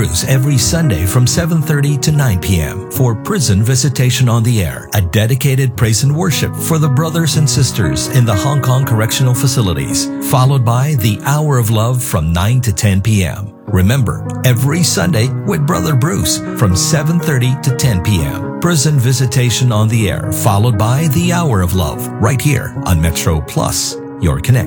Bruce every Sunday from 7:30 to 9 p.m. for Prison Visitation on the Air, a dedicated praise and worship for the brothers and sisters in the Hong Kong correctional facilities, followed by the Hour of Love from 9 to 10 p.m. Remember, every Sunday with Brother Bruce from 7:30 to 10 p.m. Prison Visitation on the Air, followed by the Hour of Love, right here on Metro Plus, your connection.